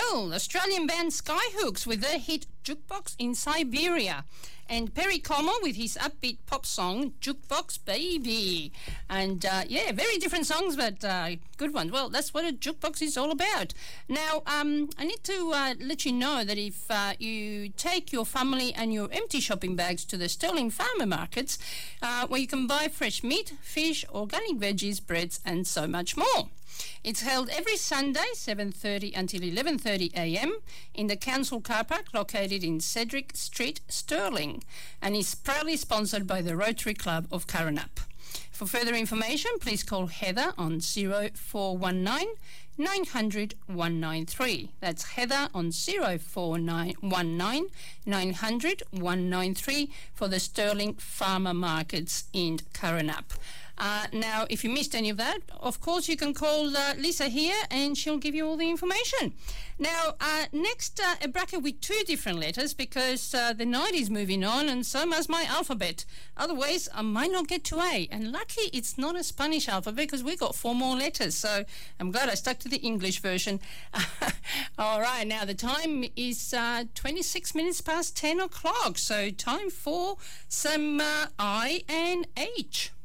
Well, Australian band Skyhooks with their hit Jukebox in Siberia. And Perry Como with his upbeat pop song, Jukebox Baby. And, very different songs, but good ones. Well, that's what a jukebox is all about. Now, I need to let you know that if you take your family and your empty shopping bags to the Sterling Farmer Markets, where you can buy fresh meat, fish, organic veggies, breads, and so much more. It's held every Sunday, 7:30 until 11:30 a.m. in the council car park located in Cedric Street, Stirling, and is proudly sponsored by the Rotary Club of Karrinyup. For further information, please call Heather on 0419 900 193. That's Heather on 0419 900 193 for the Sterling Farmer Markets in Karrinyup. Now, if you missed any of that, of course, you can call Lisa here and she'll give you all the information. Now, next, a bracket with two different letters because the night is moving on and so must my alphabet. Otherwise, I might not get to A. And lucky it's not a Spanish alphabet because we got 4 more letters. So I'm glad I stuck to the English version. All right, now the time is 26 minutes past 10 o'clock. So time for some I and H.